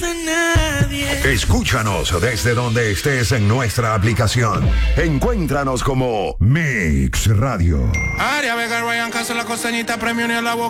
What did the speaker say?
a nadie. Escúchanos desde donde estés en nuestra aplicación. Encuéntranos como Mix Radio. Aria Vega, Ryan Castro, la costeñita, premio ni a la boca.